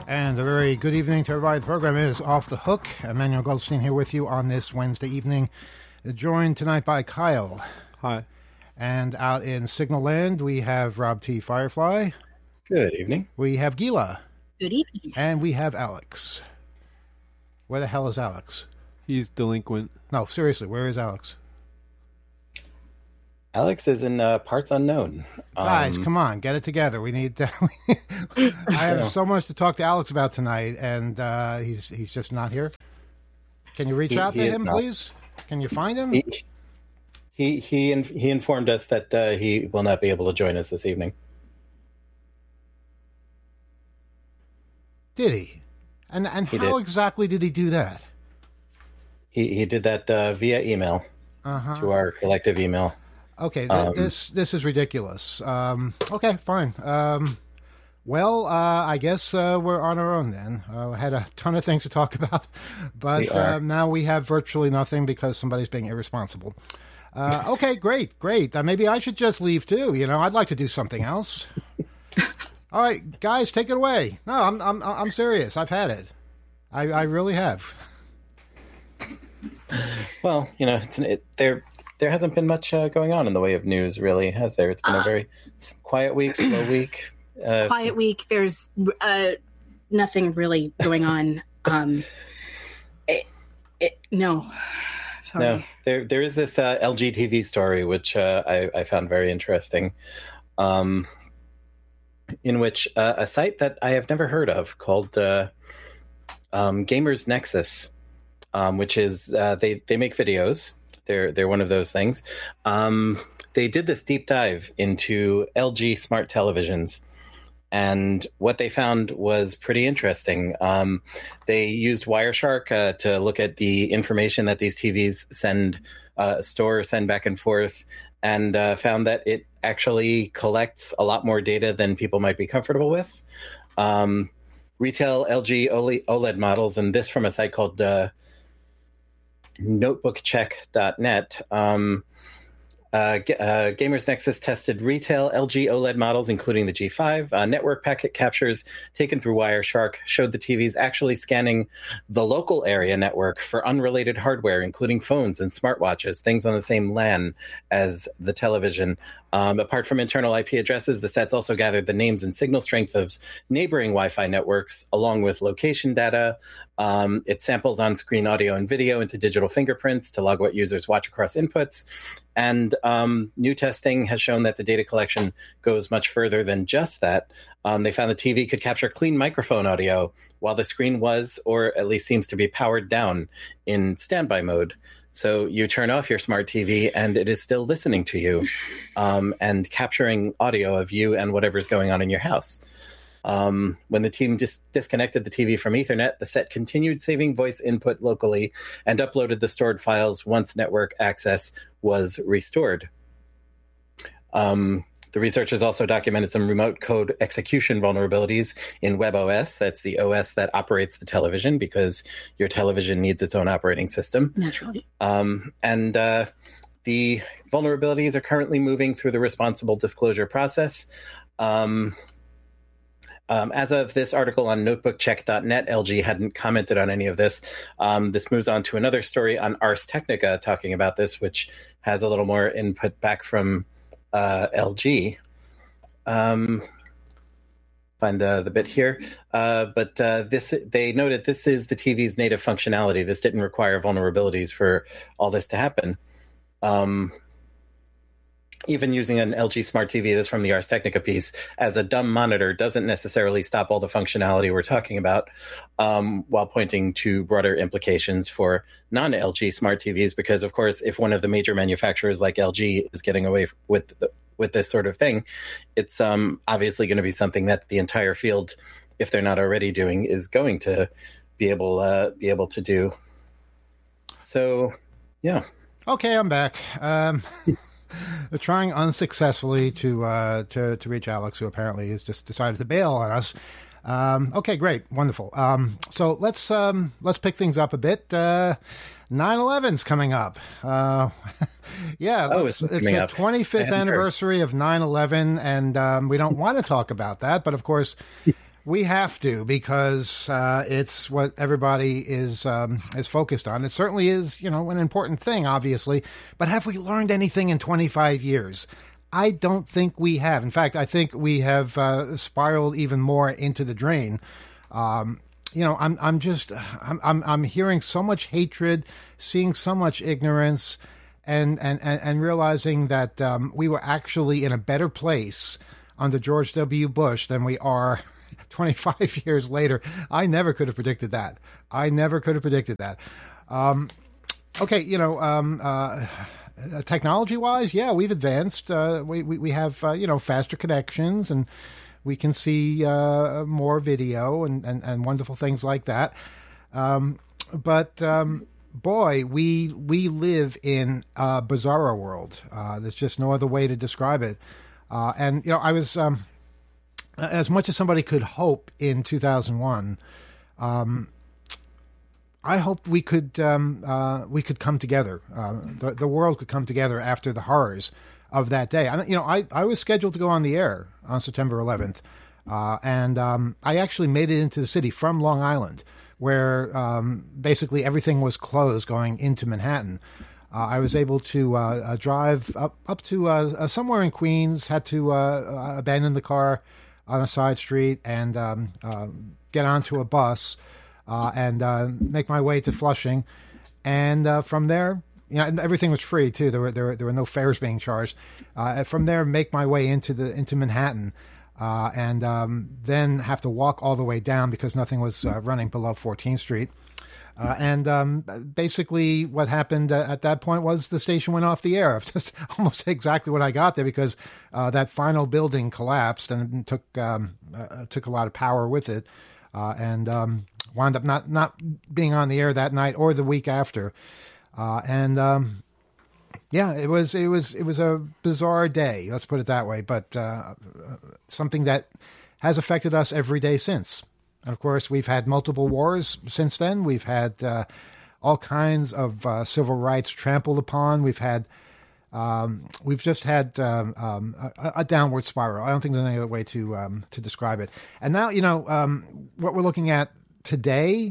And a very good evening to everybody. The program is Off the Hook. Emmanuel Goldstein here with you on this Wednesday evening, joined tonight by Kyle. Hi. And out in Signal Land, we have Rob T. Firefly. Good evening. We have Gila. Good evening. And we have Alex. Where the hell is Alex? He's delinquent. No, seriously, where is Alex? Alex is in parts unknown. Guys, come on, get it together. We need to... I have so much to talk to Alex about tonight, and he's just not here. Can you reach out to him, please? Can you find him? He informed us that he will not be able to join us this evening. Did he? And how exactly did he do that? He did that via email to our collective email. Okay, this is ridiculous. Okay, fine. Well, I guess we're on our own then. I had a ton of things to talk about, but now we have virtually nothing because somebody's being irresponsible. Okay, great. Maybe I should just leave too. You know, I'd like to do something else. All right, guys, take it away. No, I'm serious. I've had it. I really have. Well, you know, there hasn't been much going on in the way of news, really, has there? It's been a very quiet week, slow week. Quiet week. There's nothing really going on. No. Sorry. No, there is this LG TV story, which I found very interesting, in which a site that I have never heard of called Gamers Nexus, which is they make videos. They're one of those things. They did this deep dive into LG smart televisions, and what they found was pretty interesting. They used Wireshark to look at the information that these TVs send back and forth, and found that it actually collects a lot more data than people might be comfortable with. Retail LG OLED models, and this from a site called notebookcheck.net. Gamers Nexus tested retail LG OLED models, including the G5. Network packet captures taken through Wireshark showed the TVs actually scanning the local area network for unrelated hardware, including phones and smartwatches, things on the same LAN as the television. Apart from internal IP addresses, the sets also gathered the names and signal strength of neighboring Wi-Fi networks, along with location data. It samples on-screen audio and video into digital fingerprints to log what users watch across inputs. And new testing has shown that the data collection goes much further than just that. They found the TV could capture clean microphone audio while the screen was, or at least seems to be, powered down in standby mode. So you turn off your smart TV and it is still listening to you and capturing audio of you and whatever's going on in your house. When the team disconnected the TV from Ethernet, the set continued saving voice input locally and uploaded the stored files once network access was restored. The researchers also documented some remote code execution vulnerabilities in WebOS. That's the OS that operates the television, because your television needs its own operating system. Naturally. And the vulnerabilities are currently moving through the responsible disclosure process. As of this article on notebookcheck.net, LG hadn't commented on any of this. This moves on to another story on Ars Technica talking about this, which has a little more input back from LG. Find the bit here. But this, they noted this is the TV's native functionality. This didn't require vulnerabilities for all this to happen. Even using an LG Smart TV, this from the Ars Technica piece, as a dumb monitor doesn't necessarily stop all the functionality we're talking about, while pointing to broader implications for non-LG Smart TVs. Because, of course, if one of the major manufacturers like LG is getting away with this sort of thing, it's obviously going to be something that the entire field, if they're not already doing, is going to be able to do. So, yeah. Okay, I'm back. Trying unsuccessfully to reach Alex, who apparently has just decided to bail on us. Okay, great, wonderful. So let's pick things up a bit. 9/11's coming up. Yeah, it's the 25th anniversary of 9/11, and we don't want to talk about that, but of course, We have to, because it's what everybody is focused on. It certainly is, an important thing, obviously. But have we learned anything in 25 years? I don't think we have. In fact, I think we have spiraled even more into the drain. I'm hearing so much hatred, seeing so much ignorance, and realizing that we were actually in a better place under George W. Bush than we are 25 years later. I never could have predicted that. Technology-wise, yeah, we've advanced. We have, faster connections, and we can see more video and wonderful things like that. But boy, we live in a bizarro world. There's just no other way to describe it. I was, as much as somebody could hope in 2001, I hoped we could come together. The world could come together after the horrors of that day. I was scheduled to go on the air on September 11th, and I actually made it into the city from Long Island, where basically everything was closed going into Manhattan. I was able to drive up to somewhere in Queens, had to abandon the car on a side street and get onto a bus and make my way to Flushing. And from there, everything was free too. There were no fares being charged. From there, make my way into Manhattan, and then have to walk all the way down because nothing was running below 14th Street. Basically what happened at that point was the station went off the air. Just almost exactly when I got there, because that final building collapsed and took a lot of power with it, and wound up not being on the air that night or the week after. It was a bizarre day, let's put it that way, but something that has affected us every day since. And of course, we've had multiple wars since then. We've had all kinds of civil rights trampled upon. We've just had a downward spiral. I don't think there's any other way to describe it. And now, what we're looking at today,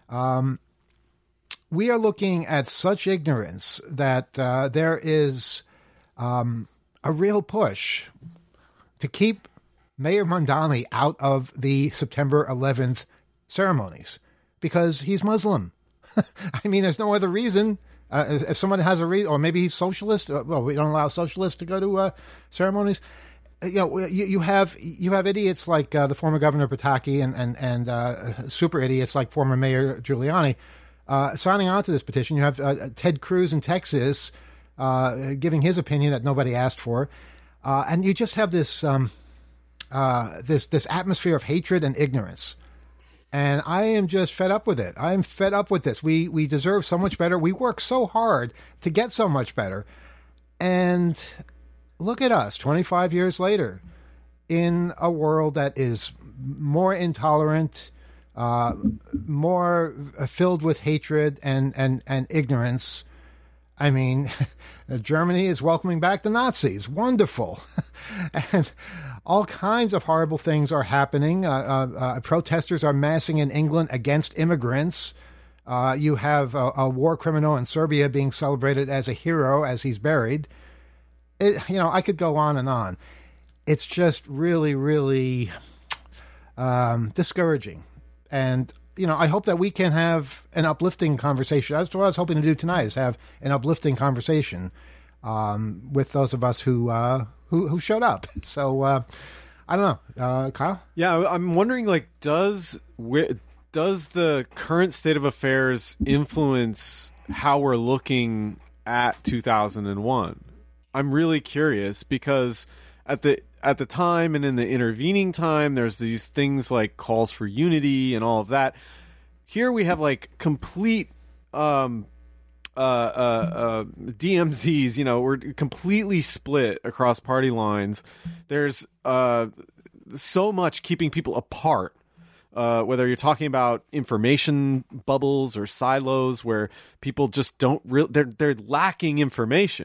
we are looking at such ignorance that there is a real push to keep Mayor Mamdani out of the September 11th ceremonies because he's Muslim. I mean, there's no other reason. If someone has a reason, or maybe he's socialist. Well, we don't allow socialists to go to ceremonies. You have idiots like the former Governor Pataki and super idiots like former Mayor Giuliani signing on to this petition. You have Ted Cruz in Texas giving his opinion that nobody asked for, and you just have this. This atmosphere of hatred and ignorance. And I am just fed up with it. I am fed up with this. We deserve so much better. We work so hard to get so much better. And look at us 25 years later in a world that is more intolerant, more filled with hatred and ignorance. I mean, Germany is welcoming back the Nazis. Wonderful. And all kinds of horrible things are happening. Protesters are massing in England against immigrants. You have a war criminal in Serbia being celebrated as a hero as he's buried. I could go on and on. It's just really, really discouraging. And I hope that we can have an uplifting conversation. That's what I was hoping to do tonight, is have an uplifting conversation with those of us who showed up. So I don't know, Kyle. Yeah, I'm wondering, does the current state of affairs influence how we're looking at 2001? I'm really curious because at the time and in the intervening time, there's these things like calls for unity and all of that. Here we have complete DMZs, we're completely split across party lines. There's so much keeping people apart, whether you're talking about information bubbles or silos where people just don't they're lacking information.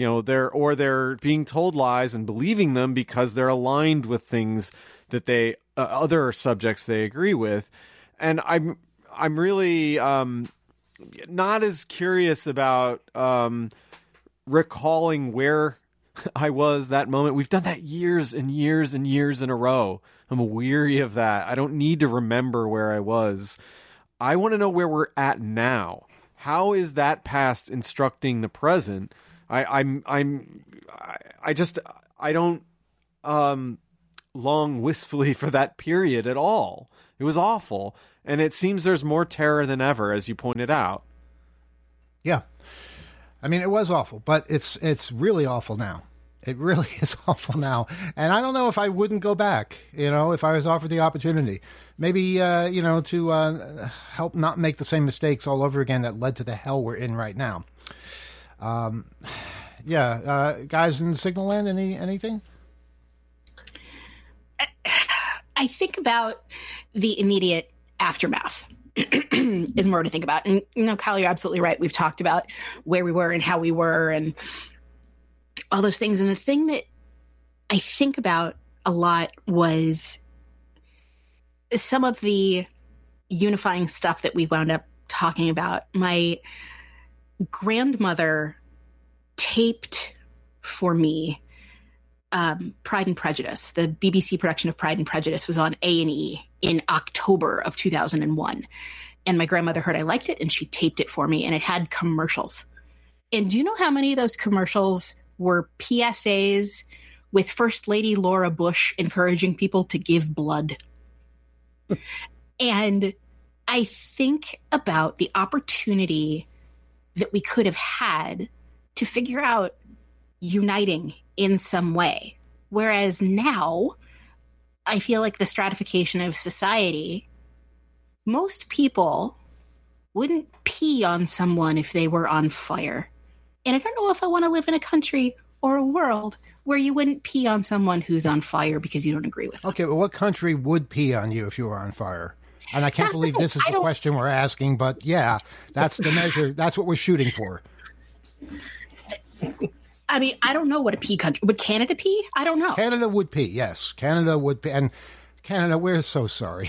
They're being told lies and believing them because they're aligned with things that they other subjects they agree with. And I'm really not as curious about recalling where I was that moment. We've done that years and years and years in a row. I'm weary of that. I don't need to remember where I was. I want to know where we're at now. How is that past instructing the present? I don't long wistfully for that period at all. It was awful. And it seems there's more terror than ever, as you pointed out. Yeah. I mean, it was awful, but it's really awful now. It really is awful now. And I don't know if I wouldn't go back, if I was offered the opportunity. Maybe, to help not make the same mistakes all over again that led to the hell we're in right now. Guys in Signal Land, anything? I think about the immediate aftermath is more to think about. And, Kyle, you're absolutely right. We've talked about where we were and how we were and all those things. And the thing that I think about a lot was some of the unifying stuff that we wound up talking about. My grandmother taped for me Pride and Prejudice. The BBC production of Pride and Prejudice was on A&E in October of 2001. And my grandmother heard I liked it, and she taped it for me, and it had commercials. And do you know how many of those commercials were PSAs with First Lady Laura Bush encouraging people to give blood? And I think about the opportunity that we could have had to figure out uniting in some way. Whereas now, I feel like the stratification of society, most people wouldn't pee on someone if they were on fire. And I don't know if I want to live in a country or a world where you wouldn't pee on someone who's on fire because you don't agree with them. Okay, but what country would pee on you if you were on fire? And I can't believe this is the question we're asking, but yeah, that's the measure. That's what we're shooting for. I mean, I don't know what a pee country. Would Canada pee? I don't know. Canada would pee, yes. Canada would pee. And Canada, we're so sorry.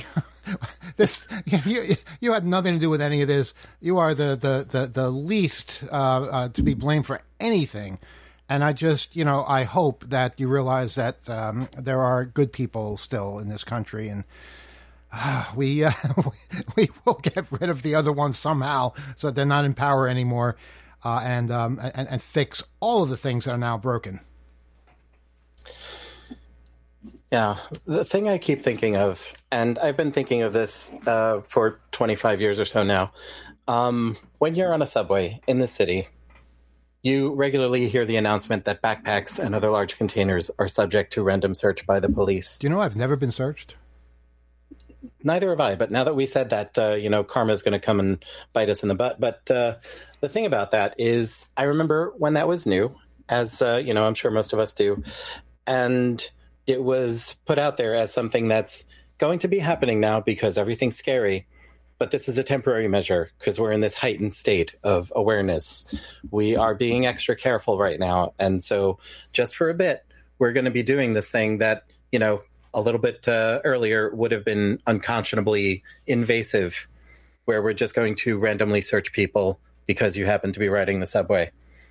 You had nothing to do with any of this. You are the least to be blamed for anything. And I just, I hope that you realize that there are good people still in this country, and we will get rid of the other ones somehow, so they're not in power anymore, and fix all of the things that are now broken. Yeah, the thing I keep thinking of, and I've been thinking of this for 25 years or so now, when you're on a subway in the city, you regularly hear the announcement that backpacks and other large containers are subject to random search by the police. Do you know I've never been searched? Neither have I, but now that we said that, karma is going to come and bite us in the butt. But the thing about that is I remember when that was new, as, I'm sure most of us do, and it was put out there as something that's going to be happening now because everything's scary. But this is a temporary measure because we're in this heightened state of awareness. We are being extra careful right now. And so just for a bit, we're going to be doing this thing that, a little bit earlier would have been unconscionably invasive, where we're just going to randomly search people because you happen to be riding the subway.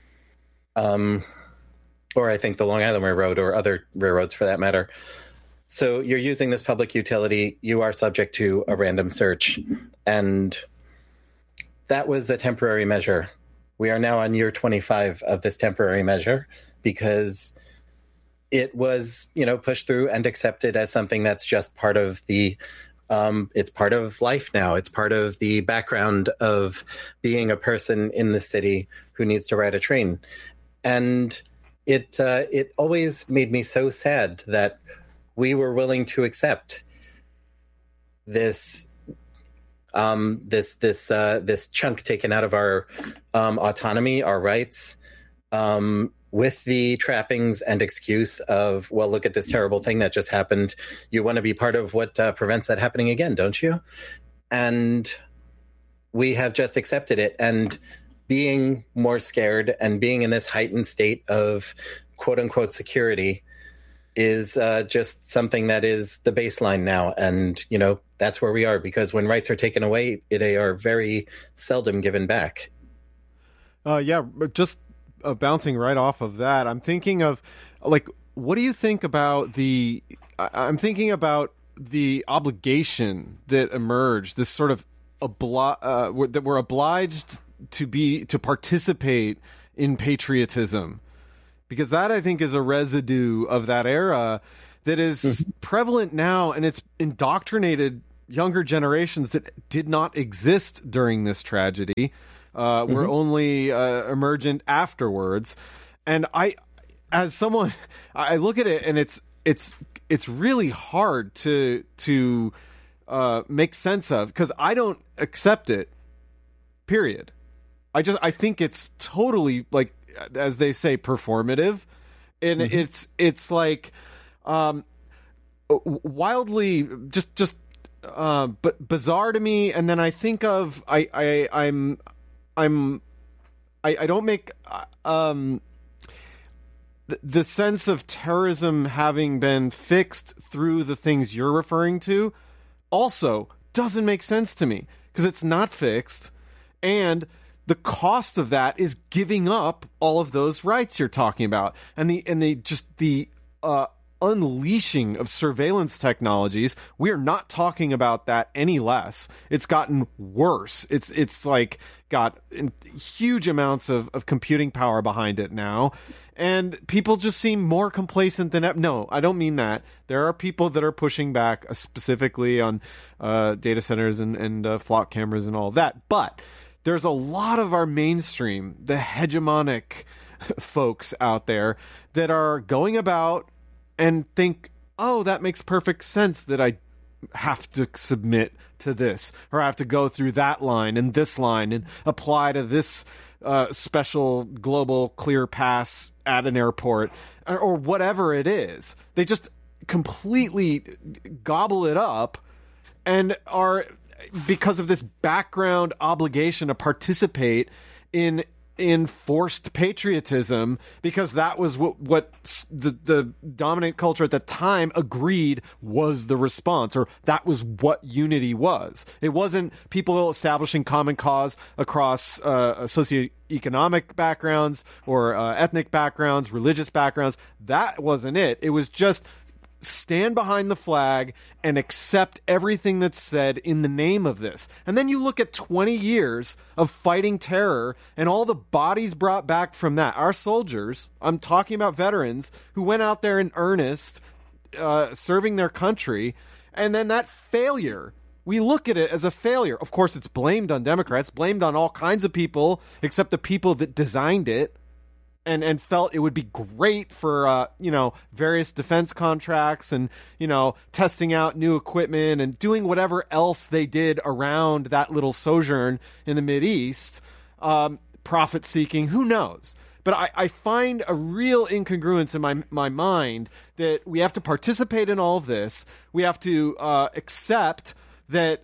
Or I think the Long Island Railroad or other railroads for that matter. So you're using this public utility, you are subject to a random search. And that was a temporary measure. We are now on year 25 of this temporary measure because it was, pushed through and accepted as something that's just part of the, it's part of life now. It's part of the background of being a person in the city who needs to ride a train. And it always made me so sad that we were willing to accept this this chunk taken out of our autonomy, our rights, with the trappings and excuse of, well, look at this terrible thing that just happened. You want to be part of what prevents that happening again, don't you? And we have just accepted it. And being more scared and being in this heightened state of quote unquote security is just something that is the baseline now. And, that's where we are, because when rights are taken away, they are very seldom given back. But just bouncing right off of that, I'm thinking of, like, what do you think about I'm thinking about the obligation that emerged, this sort of that we're obliged to participate in patriotism, because that, I think, is a residue of that era that is prevalent now, and it's indoctrinated younger generations that did not exist during this tragedy. Were only emergent afterwards. And as someone, I look at it, and it's really hard to make sense of, because I don't accept it. Period. I think it's totally, like, as they say, performative, and it's like wildly just but bizarre to me. And then I think of I don't make the sense of terrorism having been fixed through the things you're referring to also doesn't make sense to me, because it's not fixed, and the cost of that is giving up all of those rights you're talking about, and the unleashing of surveillance technologies. We're not talking about that any less. It's gotten worse. It's like got huge amounts of computing power behind it now, and people just seem more complacent than ever. No, I don't mean that. There are people that are pushing back, specifically on data centers and flock cameras and all of that, but there's a lot of our mainstream, the hegemonic folks out there, that are going about and think, oh, that makes perfect sense that I have to submit to this, or I have to go through that line and this line and apply to this special global clear pass at an airport, or whatever it is. They just completely gobble it up, and are, because of this background obligation to participate in forced patriotism, because that was what the dominant culture at the time agreed was the response, or that was what unity was. It wasn't people establishing common cause across socioeconomic backgrounds or ethnic backgrounds, religious backgrounds. That wasn't it. It was just stand behind the flag and accept everything that's said in the name of this. And then you look at 20 years of fighting terror and all the bodies brought back from that. Our soldiers, I'm talking about veterans who went out there in earnest, serving their country, and then that failure, we look at it as a failure. Of course, it's blamed on Democrats, blamed on all kinds of people except the people that designed it. And felt it would be great for, various defense contracts and, testing out new equipment and doing whatever else they did around that little sojourn in the Mideast, profit seeking, who knows? But I find a real incongruence in my mind that we have to participate in all of this. We have to accept that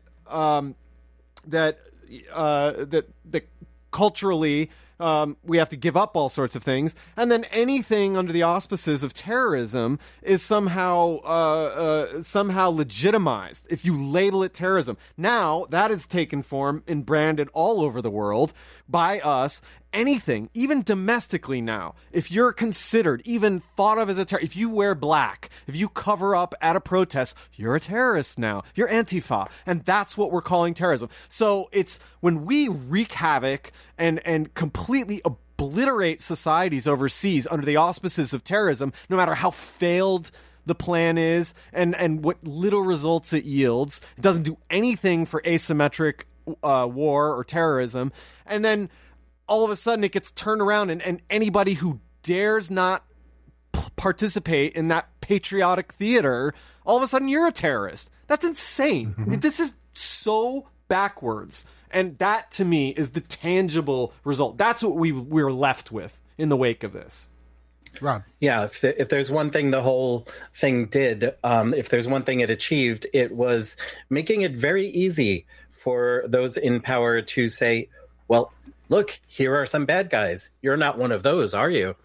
culturally, we have to give up all sorts of things, and then anything under the auspices of terrorism is somehow legitimized if you label it terrorism. Now that is taken form and branded all over the world by us. Anything, even domestically now, if you're considered, even thought of as a terrorist, if you wear black, if you cover up at a protest, you're a terrorist now. You're Antifa. And that's what we're calling terrorism. So it's when we wreak havoc and completely obliterate societies overseas under the auspices of terrorism, no matter how failed the plan is and what little results it yields, it doesn't do anything for asymmetric war or terrorism. And then all of a sudden it gets turned around, and anybody who dares not participate in that patriotic theater, all of a sudden you're a terrorist. That's insane. Mm-hmm. This is so backwards. And that, to me, is the tangible result. That's what we're left with in the wake of this. Rob. Yeah, if there's one thing the whole thing did, if there's one thing it achieved, it was making it very easy for those in power to say, well, look, here are some bad guys. You're not one of those, are you?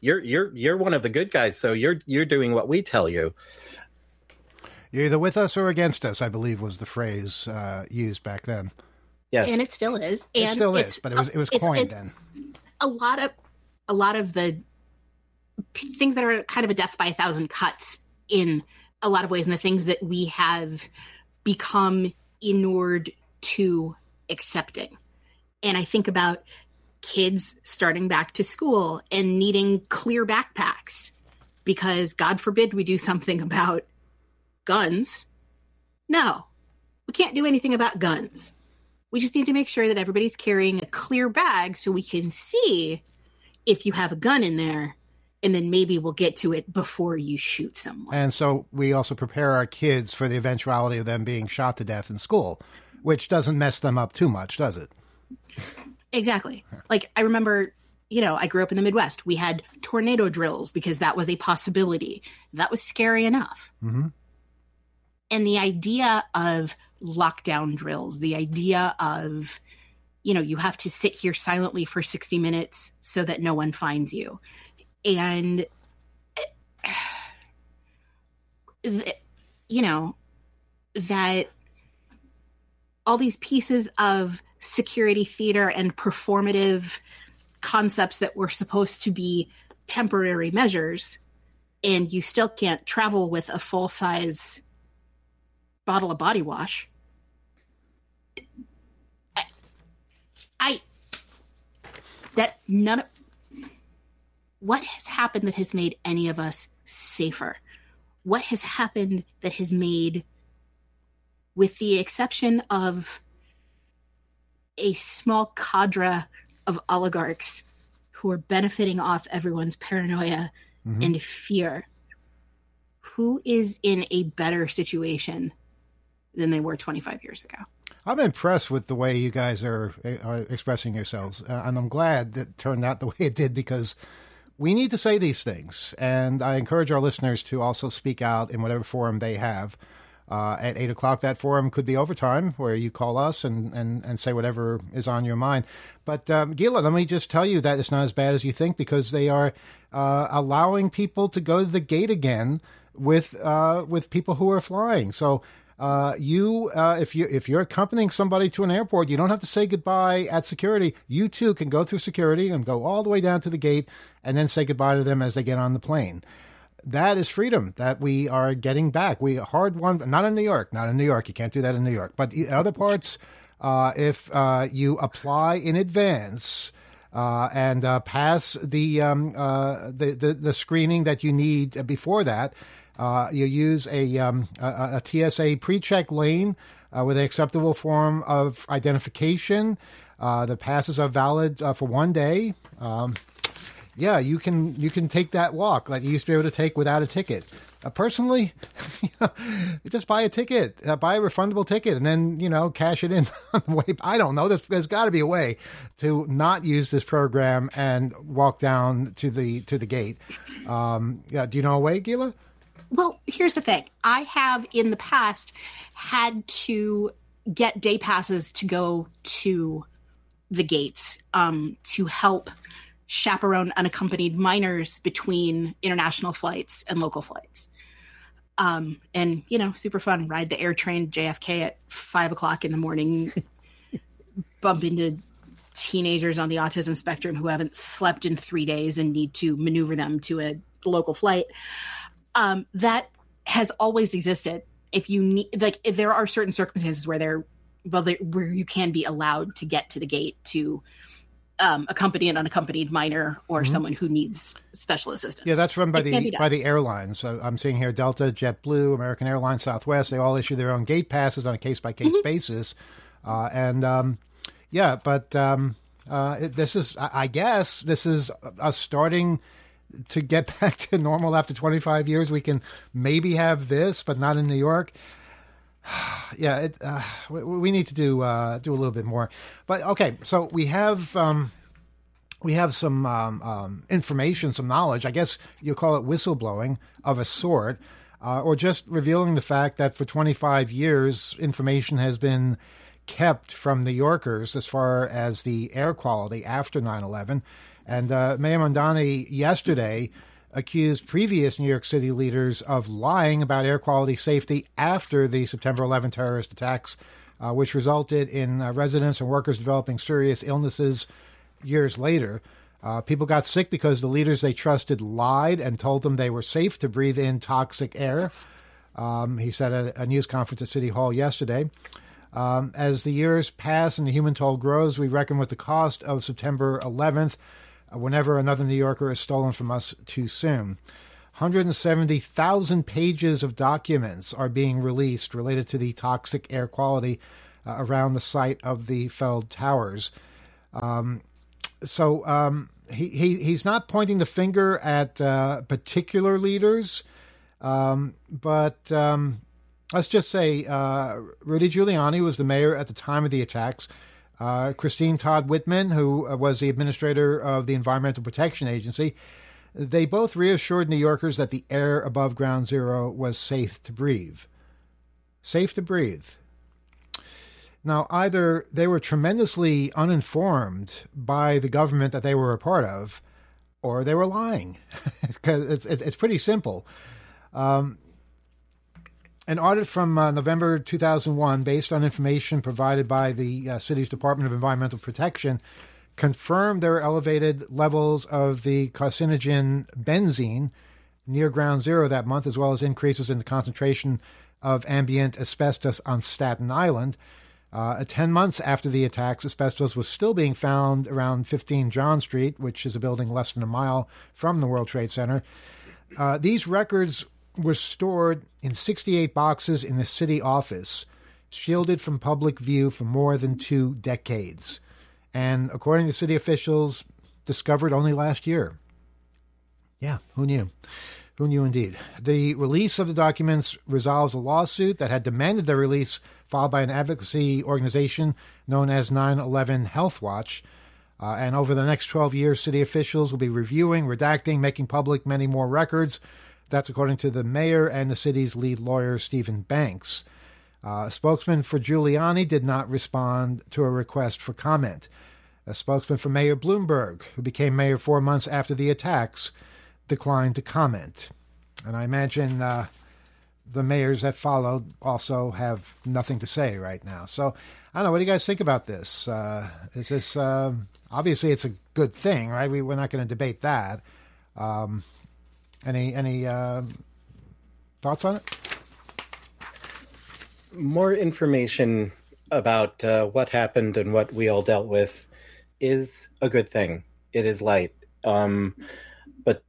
you're one of the good guys, so you're doing what we tell you. You're either with us or against us, I believe was the phrase used back then. Yes, and it still is. And it still is, but it was coined then. A lot of the things that are kind of a death by a thousand cuts in a lot of ways, and the things that we have become inured to accepting. And I think about kids starting back to school and needing clear backpacks because, God forbid, we do something about guns. No, we can't do anything about guns. We just need to make sure that everybody's carrying a clear bag so we can see if you have a gun in there, and then maybe we'll get to it before you shoot someone. And so we also prepare our kids for the eventuality of them being shot to death in school, which doesn't mess them up too much, does it? Exactly. Like, I remember, I grew up in the Midwest. We had tornado drills because that was a possibility. That was scary enough. Mm-hmm. And the idea of lockdown drills, the idea of, you have to sit here silently for 60 minutes so that no one finds you. And, that all these pieces of security theater and performative concepts that were supposed to be temporary measures, and you still can't travel with a full-size bottle of body wash. What has happened that has made any of us safer? What has happened that has made, with the exception of a small cadre of oligarchs who are benefiting off everyone's paranoia and fear, who is in a better situation than they were 25 years ago? I'm impressed with the way you guys are expressing yourselves, and I'm glad that it turned out the way it did, because we need to say these things, and I encourage our listeners to also speak out in whatever forum they have. At 8 o'clock, that forum could be overtime, where you call us and say whatever is on your mind. But Gila, let me just tell you that it's not as bad as you think, because they are allowing people to go to the gate again with people who are flying. So if you're accompanying somebody to an airport, you don't have to say goodbye at security. You too can go through security and go all the way down to the gate and then say goodbye to them as they get on the plane. That is freedom that we are getting back. We hard won, not in New York. You can't do that in New York. But in other parts, if you apply in advance and pass the screening that you need before that, you use a TSA pre-check lane with an acceptable form of identification. The passes are valid for 1 day. Yeah, you can take that walk like you used to be able to take without a ticket. Personally, just buy a ticket, buy a refundable ticket, and then, cash it in on the way. I don't know. There's got to be a way to not use this program and walk down to the gate. Do you know a way, Gila? Well, here's the thing. I have in the past had to get day passes to go to the gates to help chaperone unaccompanied minors between international flights and local flights. And, super fun. Ride the air train JFK at 5 o'clock in the morning, bump into teenagers on the autism spectrum who haven't slept in 3 days and need to maneuver them to a local flight. That has always existed. If you need, if there are certain circumstances where where you can be allowed to get to the gate to accompany an unaccompanied minor or someone who needs special assistance. Yeah, that's run by the airlines. So I'm seeing here Delta, JetBlue, American Airlines, Southwest. They all issue their own gate passes on a case-by-case basis. This is, I guess, this is us starting to get back to normal after 25 years. We can maybe have this, but not in New York. Yeah, we need to do a little bit more. But okay, so we have some information, some knowledge. I guess you'll call it whistleblowing of a sort, or just revealing the fact that for 25 years, information has been kept from New Yorkers as far as the air quality after 9/11. And Mayor Mamdani yesterday accused previous New York City leaders of lying about air quality safety after the September 11 terrorist attacks, which resulted in residents and workers developing serious illnesses years later. People got sick because the leaders they trusted lied and told them they were safe to breathe in toxic air. He said at a news conference at City Hall yesterday. As the years pass and the human toll grows, we reckon with the cost of September 11th, whenever another New Yorker is stolen from us too soon. 170,000 pages of documents are being released related to the toxic air quality around the site of the felled towers. He's not pointing the finger at particular leaders, but let's just say Rudy Giuliani was the mayor at the time of the attacks. Christine Todd Whitman, who was the administrator of the Environmental Protection Agency, they both reassured New Yorkers that the air above ground zero was safe to breathe. Safe to breathe. Now, either they were tremendously uninformed by the government that they were a part of, or they were lying. Because it's pretty simple. An audit from November 2001, based on information provided by the city's Department of Environmental Protection, confirmed there were elevated levels of the carcinogen benzene near ground zero that month, as well as increases in the concentration of ambient asbestos on Staten Island. 10 months after the attacks, asbestos was still being found around 15 John Street, which is a building less than a mile from the World Trade Center. These records were stored in 68 boxes in the city office, shielded from public view for more than 2 decades, and according to city officials, discovered only last year. Yeah, who knew? Who knew indeed? The release of the documents resolves a lawsuit that had demanded their release filed by an advocacy organization known as 9/11 Health Watch. And over the next 12 years, city officials will be reviewing, redacting, making public many more records. That's according to the mayor and the city's lead lawyer, Stephen Banks. A spokesman for Giuliani did not respond to a request for comment. A spokesman for Mayor Bloomberg, who became mayor 4 months after the attacks, declined to comment. And I imagine the mayors that followed also have nothing to say right now. So, I don't know. What do you guys think about this? Is this obviously it's a good thing, right? We're not going to debate that. Any thoughts on it? More information about what happened and what we all dealt with is a good thing. It is light. But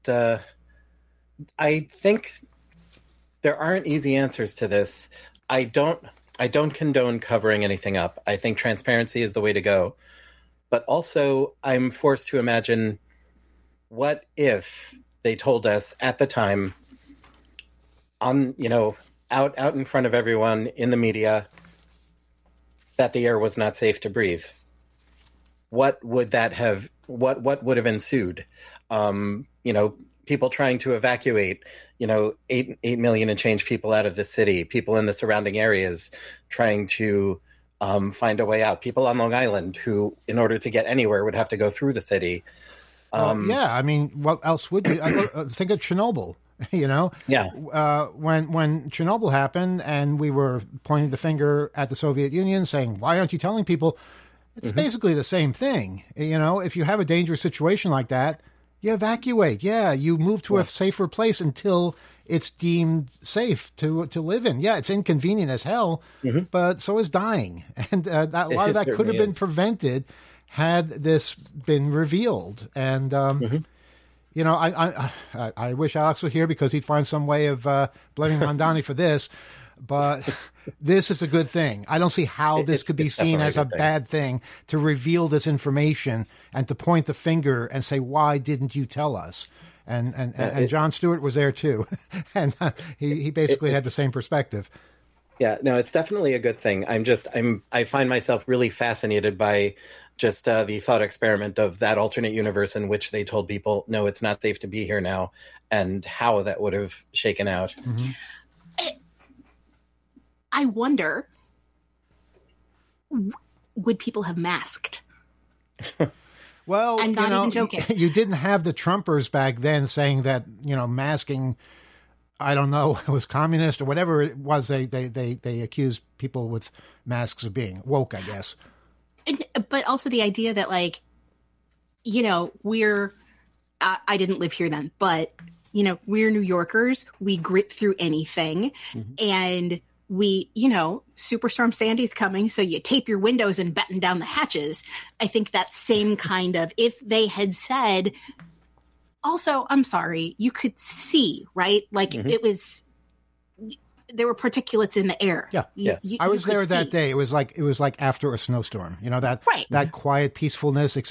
I think there aren't easy answers to this. I don't condone covering anything up. I think transparency is the way to go. But also, I'm forced to imagine, what if they told us at the time, on out in front of everyone in the media, that the air was not safe to breathe? What would that have? What would have ensued? People trying to evacuate, 8 million and change people out of the city, people in the surrounding areas trying to find a way out, people on Long Island who, in order to get anywhere, would have to go through the city. Yeah, I mean, what else would you? Think of Chernobyl. Yeah. When Chernobyl happened, and we were pointing the finger at the Soviet Union, saying, "Why aren't you telling people?" It's basically the same thing. If you have a dangerous situation like that, you evacuate. Yeah, you move to a safer place until it's deemed safe to live in. Yeah, it's inconvenient as hell, but so is dying, and a lot of that could have been prevented had this been revealed. And I wish Alex were here because he'd find some way of blaming Mamdani for this. But this is a good thing. I don't see how this could be seen as a bad thing to reveal this information and to point the finger and say, "Why didn't you tell us?" And Jon Stewart was there too, and he basically had the same perspective. Yeah, no, it's definitely a good thing. I find myself really fascinated by just the thought experiment of that alternate universe in which they told people, "No, it's not safe to be here now," and how that would have shaken out. I wonder would people have masked? Well, I'm not even joking. You didn't have the Trumpers back then saying that, masking, I don't know, was communist or whatever it was. They accused people with masks of being woke, I guess. But also the idea that, like, we're, I didn't live here then, but, we're New Yorkers. We grit through anything. And we, Superstorm Sandy's coming, so you tape your windows and batten down the hatches. I think that same kind of, if they had said, also, I'm sorry, you could see, right? Like it was, there were particulates in the air. Yeah. Yes. I was there that day. It was like after a snowstorm, that Right. that quiet peacefulness,